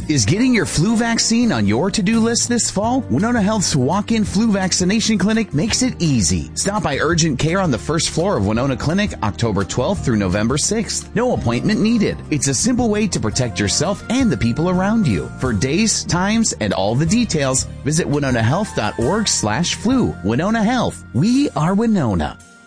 Is getting your flu vaccine on your to-do list this fall? Winona Health's walk-in flu vaccination clinic makes it easy. Stop by urgent care on the first floor of Winona Clinic October 12th through November 6th. No appointment needed. It's a simple way to protect yourself and the people around you. For days, times, and all the details, visit winonahealth.org/flu. Winona Health. We are Winona.